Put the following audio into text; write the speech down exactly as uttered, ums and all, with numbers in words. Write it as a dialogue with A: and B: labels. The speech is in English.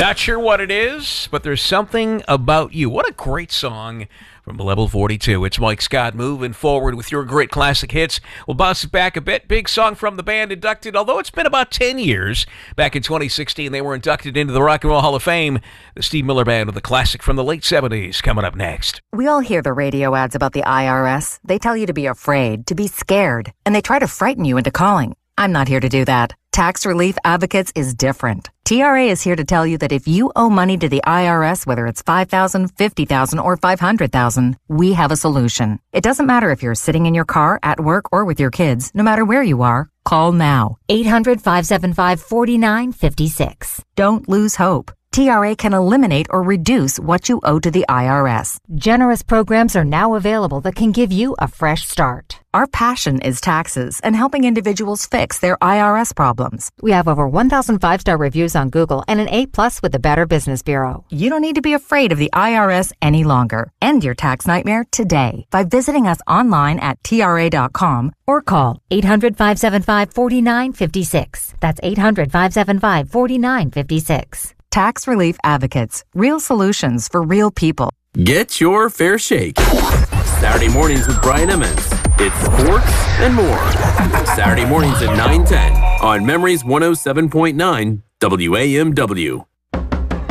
A: Not sure what it is, but there's something about you. What a great song from Level forty-two. It's Mike Scott moving forward with your great classic hits. We'll bounce it back a bit. Big song from the band inducted, although it's been about ten years. Back in twenty sixteen, they were inducted into the Rock and Roll Hall of Fame. The Steve Miller Band with a classic from the late seventies coming up next.
B: We all hear the radio ads about the I R S. They tell you to be afraid, to be scared, and they try to frighten you into calling. I'm not here to do that. Tax Relief Advocates is different. T R A is here to tell you that if you owe money to the I R S, whether it's five thousand dollars, fifty thousand dollars, or five hundred thousand dollars, we have a solution. It doesn't matter if you're sitting in your car, at work, or with your kids. No matter where you are, call now. eight hundred, five seven five, four nine five six. Don't lose hope. T R A can eliminate or reduce what you owe to the I R S. Generous programs are now available that can give you a fresh start. Our passion is taxes and helping individuals fix their I R S problems. We have over one thousand five-star reviews on Google and an A plus with the Better Business Bureau. You don't need to be afraid of the I R S any longer. End your tax nightmare today by visiting us online at T R A dot com or call eight hundred, five seven five, four nine five six. That's eight hundred, five seven five, four nine five six. Tax Relief Advocates. Real solutions for real people.
C: Get your fair shake. Saturday mornings with Brian Emmons. It's sports and more. Saturday mornings at nine ten on Memories one oh seven point nine W A M W.